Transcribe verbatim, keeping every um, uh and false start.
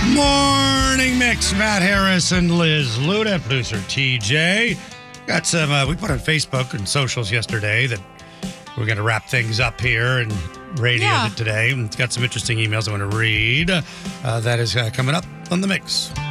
Morning Mix, Matt Harris and Liz Luda, producer T J. Got some, uh, we put on Facebook and socials yesterday that we're going to wrap things up here and radio Yeah. it today. It's got some interesting emails I want to read. Uh, that is uh, coming up on The Mix.